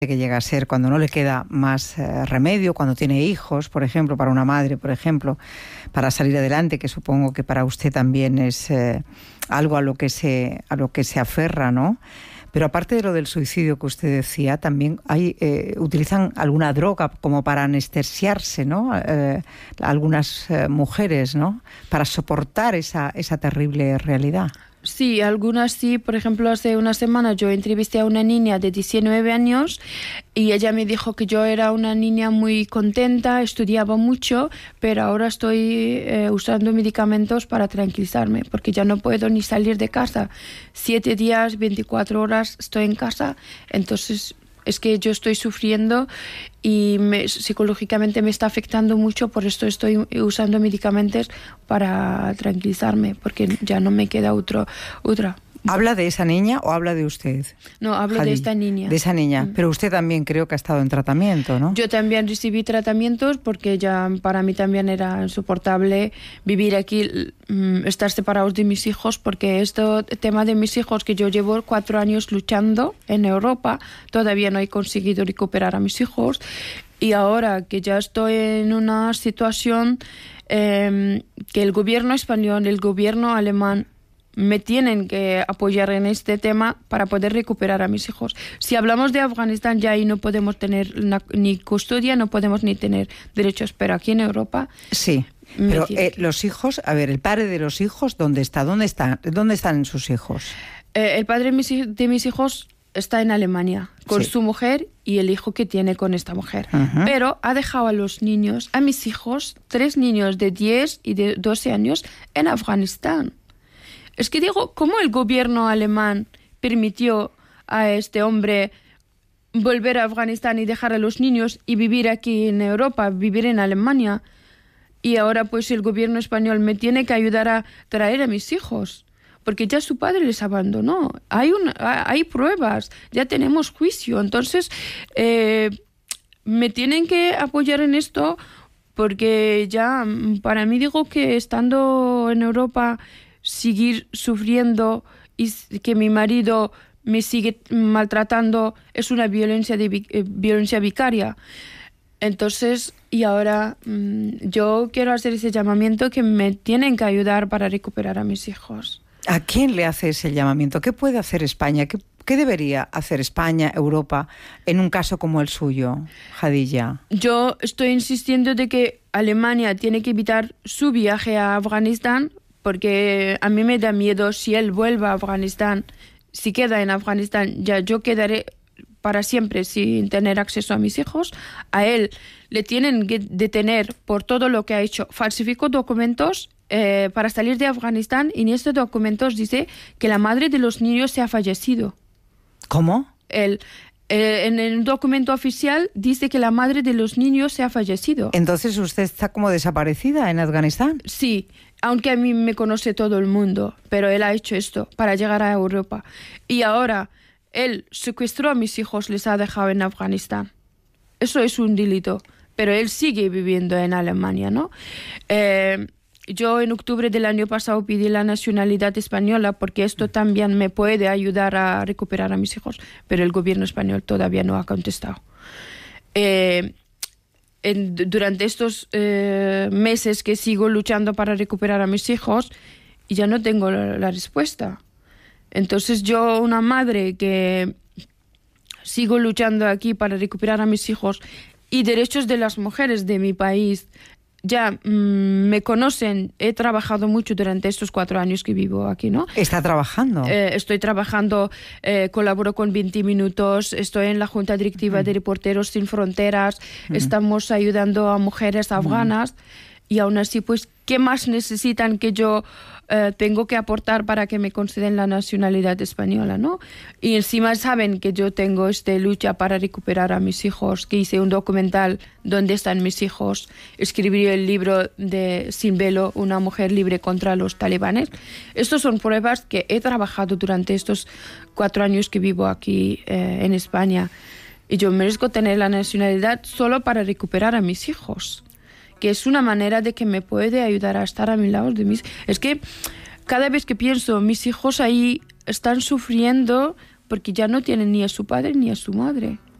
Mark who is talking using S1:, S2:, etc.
S1: que llega a ser cuando no le queda más remedio, cuando tiene hijos, por ejemplo, para una madre, por ejemplo, para salir adelante, que supongo que para usted también es algo a lo que se aferra, ¿no? Pero aparte de lo del suicidio que usted decía, también utilizan alguna droga como para anestesiarse, ¿no? Algunas mujeres, ¿no? Para soportar esa terrible realidad.
S2: Sí, algunas sí. Por ejemplo, hace una semana yo entrevisté a una niña de 19 años y ella me dijo que yo era una niña muy contenta, estudiaba mucho, pero ahora estoy usando medicamentos para tranquilizarme, porque ya no puedo ni salir de casa. 7 días, 24 horas estoy en casa, entonces es que yo estoy sufriendo y psicológicamente me está afectando mucho, por esto estoy usando medicamentos para tranquilizarme, porque ya no me queda otra.
S1: ¿Habla de esa niña o habla de usted?
S2: No, hablo
S1: Hadi,
S2: de esta niña.
S1: De esa niña. Pero usted también creo que ha estado en tratamiento, ¿no?
S2: Yo también recibí tratamientos porque ya para mí también era insoportable vivir aquí, estar separados de mis hijos, porque tema de mis hijos, que yo llevo 4 años luchando en Europa, todavía no he conseguido recuperar a mis hijos, y ahora que ya estoy en una situación que el gobierno español, el gobierno alemán me tienen que apoyar en este tema para poder recuperar a mis hijos. Si hablamos de Afganistán, ya ahí no podemos tener ni custodia, no podemos ni tener derechos, pero aquí en Europa...
S1: Sí, pero los hijos, a ver, el padre de los hijos, ¿dónde está? ¿Dónde están sus hijos?
S2: El padre de mis hijos está en Alemania con su mujer y el hijo que tiene con esta mujer. Pero ha dejado a los niños, a mis hijos, 3 niños de 10 y de 12 años en Afganistán. Es que digo, ¿cómo el gobierno alemán permitió a este hombre volver a Afganistán y dejar a los niños y vivir aquí en Europa, vivir en Alemania? Y ahora pues el gobierno español me tiene que ayudar a traer a mis hijos, porque ya su padre les abandonó. Hay pruebas, ya tenemos juicio. Entonces me tienen que apoyar en esto, porque ya para mí digo que estando en Europa, seguir sufriendo y que mi marido me sigue maltratando es una violencia vicaria. Entonces, y ahora yo quiero hacer ese llamamiento, que me tienen que ayudar para recuperar a mis hijos.
S1: ¿A quién le hace ese llamamiento? ¿Qué puede hacer España? ¿Qué debería hacer España, Europa, en un caso como el suyo, Hadilla?
S2: Yo estoy insistiendo de que Alemania tiene que evitar su viaje a Afganistán, porque a mí me da miedo si él vuelve a Afganistán, si queda en Afganistán, ya yo quedaré para siempre sin tener acceso a mis hijos. A él le tienen que detener por todo lo que ha hecho. Falsificó documentos para salir de Afganistán, y en estos documentos dice que la madre de los niños se ha fallecido.
S1: ¿Cómo?
S2: En el documento oficial dice que la madre de los niños se ha fallecido.
S1: Entonces usted está como desaparecida en Afganistán.
S2: Sí, aunque a mí me conoce todo el mundo, pero él ha hecho esto para llegar a Europa. Y ahora él secuestró a mis hijos, les ha dejado en Afganistán. Eso es un delito, pero él sigue viviendo en Alemania, ¿no? Yo en octubre del año pasado pedí la nacionalidad española, porque esto también me puede ayudar a recuperar a mis hijos, pero el gobierno español todavía no ha contestado. Durante estos meses que sigo luchando para recuperar a mis hijos, y ya no tengo la respuesta. Entonces yo, una madre que sigo luchando aquí para recuperar a mis hijos y derechos de las mujeres de mi país, ya me conocen, he trabajado mucho durante estos 4 años que vivo aquí, ¿no?
S1: ¿Está trabajando?
S2: Estoy trabajando, colaboro con 20 Minutos, estoy en la Junta Directiva de Reporteros Sin Fronteras, estamos ayudando a mujeres afganas, y aún así, pues, ¿qué más necesitan que yo tengo que aportar para que me conceden la nacionalidad española, ¿no? Y encima saben que yo tengo esta lucha para recuperar a mis hijos, que hice un documental ¿Dónde están mis hijos? Escribí el libro de Sin Velo, una mujer libre contra los talibanes. Estas son pruebas que he trabajado durante estos 4 años que vivo aquí en España. Y yo merezco tener la nacionalidad solo para recuperar a mis hijos, que es una manera de que me puede ayudar a estar a mi lado de mis... Es que cada vez que pienso, mis hijos ahí están sufriendo porque ya no tienen ni a su padre ni a su madre.